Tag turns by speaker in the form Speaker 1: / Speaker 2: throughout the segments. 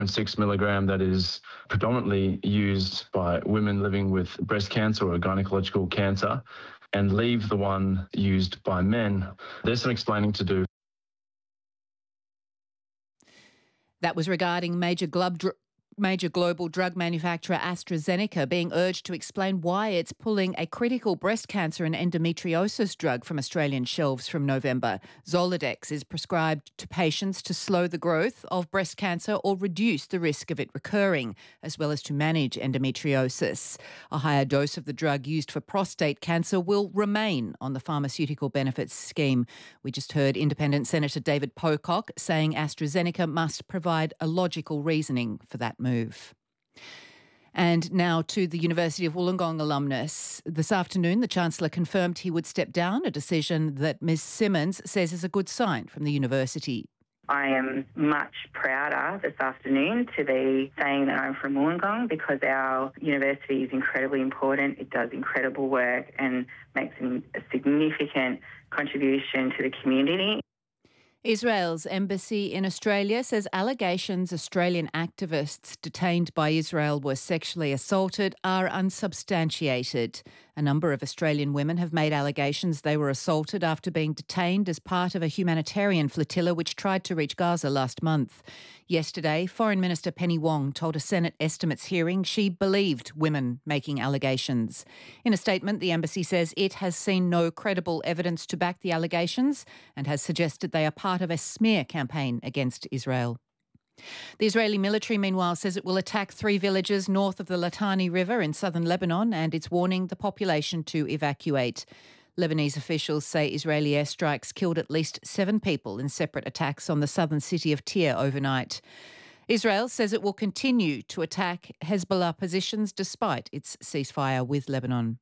Speaker 1: 6 milligram that is predominantly used by women living with breast cancer or gynecological cancer, and leave the one used by men. There's some explaining to do.
Speaker 2: That was regarding major global drug manufacturer AstraZeneca being urged to explain why it's pulling a critical breast cancer and endometriosis drug from Australian shelves from November. Zoladex is prescribed to patients to slow the growth of breast cancer or reduce the risk of it recurring, as well as to manage endometriosis. A higher dose of the drug used for prostate cancer will remain on the pharmaceutical benefits scheme. We just heard Independent Senator David Pocock saying AstraZeneca must provide a logical reasoning for that move. And now to the University of Wollongong alumnus. This afternoon, the Chancellor confirmed he would step down, a decision that Ms Simmons says is a good sign from the university.
Speaker 3: I am much prouder this afternoon to be saying that I'm from Wollongong, because our university is incredibly important. It does incredible work and makes a significant contribution to the community.
Speaker 2: Israel's embassy in Australia says allegations Australian activists detained by Israel were sexually assaulted are unsubstantiated. A number of Australian women have made allegations they were assaulted after being detained as part of a humanitarian flotilla which tried to reach Gaza last month. Yesterday, Foreign Minister Penny Wong told a Senate estimates hearing she believed women making allegations. In a statement, the embassy says it has seen no credible evidence to back the allegations and has suggested they are part of a smear campaign against Israel. The Israeli military, meanwhile, says it will attack 3 villages north of the Litani River in southern Lebanon, and it's warning the population to evacuate. Lebanese officials say Israeli airstrikes killed at least 7 people in separate attacks on the southern city of Tyre overnight. Israel says it will continue to attack Hezbollah positions despite its ceasefire with Lebanon.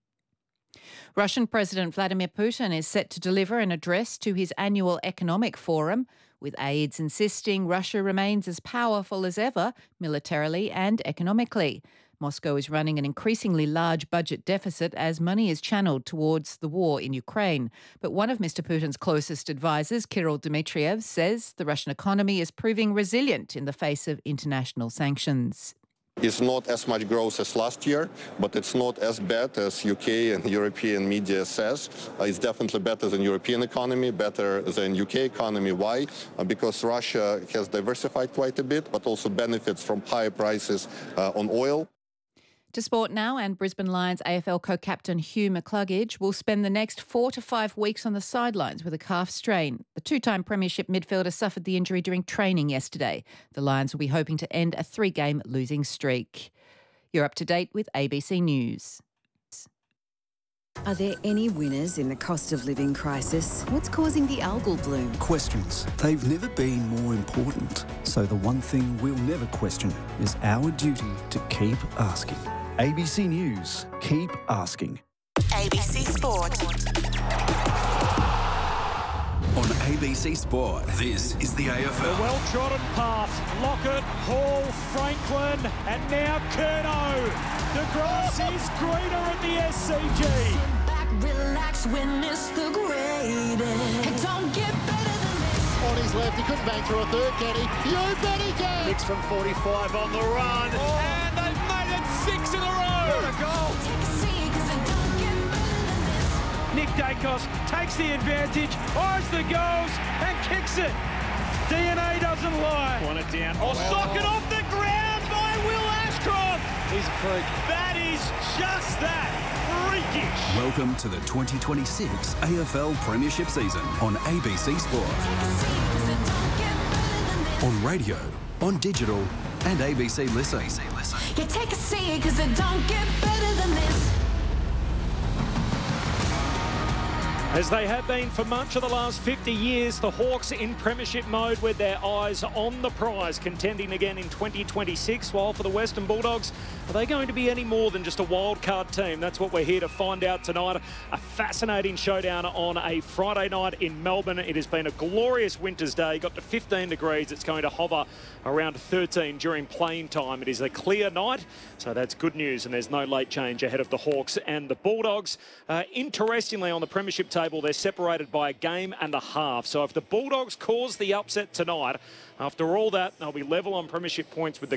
Speaker 2: Russian President Vladimir Putin is set to deliver an address to his annual economic forum, with aides insisting Russia remains as powerful as ever, militarily and economically. Moscow is running an increasingly large budget deficit as money is channeled towards the war in Ukraine. But one of Mr. Putin's closest advisers, Kirill Dmitriev, says the Russian economy is proving resilient in the face of international sanctions.
Speaker 4: It's not as much growth as last year, but it's not as bad as UK and European media says. It's definitely better than European economy, better than UK economy. Why? Because Russia has diversified quite a bit, but also benefits from higher prices on oil.
Speaker 2: To sport now, and Brisbane Lions AFL co-captain Hugh McCluggage will spend the next 4 to 5 weeks on the sidelines with a calf strain. The 2-time premiership midfielder suffered the injury during training yesterday. The Lions will be hoping to end a 3-game losing streak. You're up to date with ABC News.
Speaker 5: Are there any winners in the cost of living crisis? What's causing the algal bloom?
Speaker 6: Questions. They've never been more important. So the one thing we'll never question is our duty to keep asking. ABC News. Keep asking.
Speaker 7: ABC Sport.
Speaker 8: On ABC Sport, this is the AFL.
Speaker 9: A well-trodden path. Lockett, Hall, Franklin, and now Curnow. The grass is greener at the SCG.
Speaker 7: Sit back, relax, witness the greatest. It don't get better than this.
Speaker 10: On his left, he couldn't bang through a third, can he? You bet he can.
Speaker 9: Mix from 45 on the run. And they've made it 6 in a row. What a goal.
Speaker 7: Take a seat, 'cause it don't get better than this.
Speaker 9: Nick Dacos takes the advantage, eyes the goals, and kicks it. DNA doesn't lie. Want it down. Oh, socket off the ground by Will Ashcroft. He's a freak. That is just that. Freakish.
Speaker 8: Welcome to the 2026 AFL Premiership season on ABC Sport.
Speaker 7: Take a seat, 'cause it don't get better than this.
Speaker 8: On radio, on digital, and ABC Listen.
Speaker 7: You take a seat, 'cause it don't get better than this.
Speaker 9: As they have been for much of the last 50 years, the Hawks in premiership mode with their eyes on the prize, contending again in 2026. While for the Western Bulldogs, are they going to be any more than just a wildcard team? That's what we're here to find out tonight. A fascinating showdown on a Friday night in Melbourne. It has been a glorious winter's day. Got to 15 degrees. It's going to hover around 13 during playing time. It is a clear night, so that's good news, and there's no late change ahead of the Hawks and the Bulldogs. Interestingly, on the premiership table. They're separated by a game and a half. So if the Bulldogs cause the upset tonight, after all that, they'll be level on premiership points with the